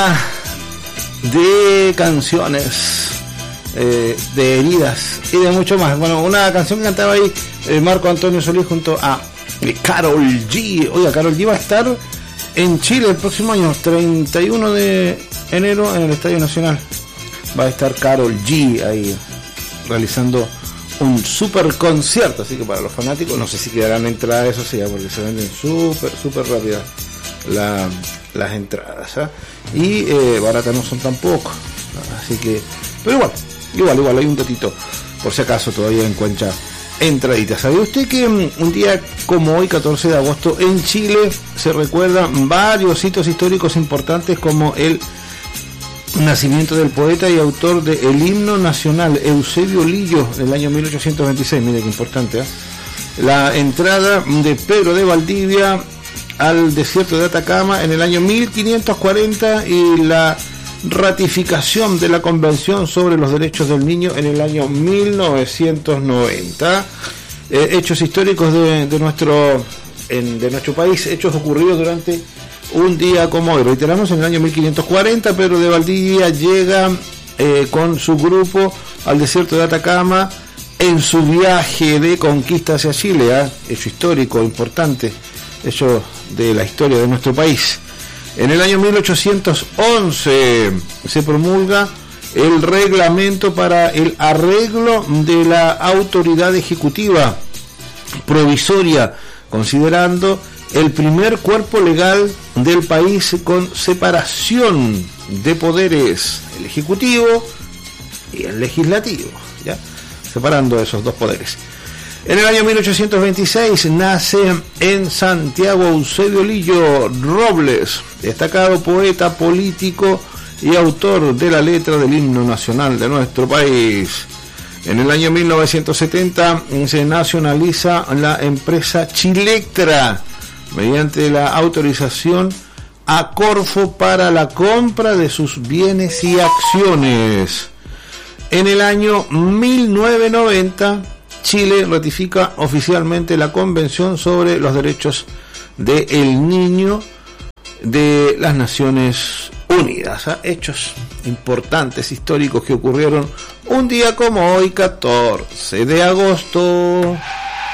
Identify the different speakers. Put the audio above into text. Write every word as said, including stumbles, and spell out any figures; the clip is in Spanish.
Speaker 1: de canciones, eh, de heridas y de mucho más. Bueno, una canción que cantaba ahí eh, Marco Antonio Solís junto a eh, Karol G. Oiga, Karol G va a estar en Chile el próximo año, treinta y uno de enero, en el Estadio Nacional. Va a estar Karol G ahí realizando un super concierto, así que para los fanáticos, no sé si quedarán entradas, eso sí, porque se venden súper, súper rápidas la, las entradas, ¿eh? Y eh, baratas no son tampoco, así que, pero igual, igual, igual, hay un datito, por si acaso todavía encuentra entraditas. ¿Sabía usted que un día como hoy, catorce de agosto, en Chile se recuerdan varios hitos históricos importantes, como el nacimiento del poeta y autor del himno nacional, Eusebio Lillo, del año mil ochocientos veintiséis, mire qué importante, ¿eh? La entrada de Pedro de Valdivia al desierto de Atacama en el año mil quinientos cuarenta y la ratificación de la Convención sobre los Derechos del Niño en el año mil novecientos noventa. Eh, hechos históricos de, de, nuestro, en, de nuestro país, hechos ocurridos durante un día como hoy. Reiteramos, en el año mil quinientos cuarenta, Pedro de Valdivia llega eh, con su grupo al desierto de Atacama en su viaje de conquista hacia Chile, ¿eh? Hecho histórico, importante, hecho de la historia de nuestro país. En el año mil ochocientos once se promulga el reglamento para el arreglo de la autoridad ejecutiva provisoria, considerando el primer cuerpo legal del país con separación de poderes, el ejecutivo y el legislativo, ¿ya? Separando esos dos poderes. En el año mil ochocientos veintiséis nace en Santiago Eusebio Lillo Robles, destacado poeta, político y autor de la letra del himno nacional de nuestro país. En el año mil novecientos setenta se nacionaliza la empresa Chilectra mediante la autorización a Corfo para la compra de sus bienes y acciones. En el año mil novecientos noventa, Chile ratifica oficialmente la Convención sobre los Derechos del Niño de las Naciones Unidas. ¿eh? Hechos importantes, históricos, que ocurrieron un día como hoy, catorce de agosto.